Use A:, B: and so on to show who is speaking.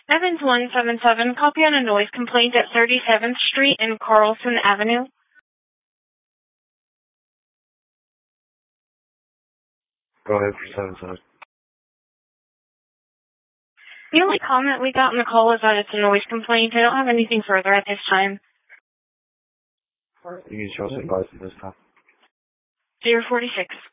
A: Evans 177, copy on a noise complaint at 37th Street and Carlson Avenue.
B: Go ahead for 77.
A: The only comment we got in the call is that it's a noise complaint. I don't have anything further at this time.
B: You can show us advice at this time.
A: 046.